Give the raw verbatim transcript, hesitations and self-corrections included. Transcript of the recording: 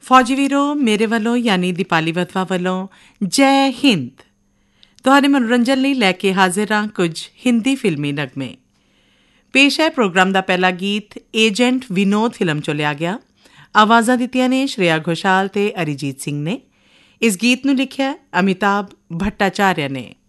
ਫੌਜੀ ਵੀਰੋ, ਮੇਰੇ ਵੱਲੋਂ ਯਾਨੀ ਦੀਪਾਲੀ ਵਤਵਾ ਵੱਲੋਂ ਜੈ ਹਿੰਦ। ਤੁਹਾਡੇ ਮਨੋਰੰਜਨ ਲਈ ਲੈ ਕੇ ਹਾਜ਼ਰ ਹਾਂ ਕੁਝ ਹਿੰਦੀ ਫਿਲਮੀ ਨਗਮੇ। ਪੇਸ਼ ਹੈ ਪ੍ਰੋਗਰਾਮ ਦਾ ਪਹਿਲਾ ਗੀਤ ਏਜੰਟ ਵਿਨੋਦ ਫਿਲਮ 'ਚੋਂ ਲਿਆ ਗਿਆ। ਆਵਾਜ਼ਾਂ ਦਿੱਤੀਆਂ ਨੇ ਸ਼੍ਰੇਆ ਘੋਸ਼ਾਲ ਤੇ ਅਰੀਜੀਤ ਸਿੰਘ ਨੇ। ਇਸ ਗੀਤ ਨੂੰ ਲਿਖਿਆ ਅਮਿਤਾਭ ਭੱਟਾਚਾਰਿਆ ਨੇ।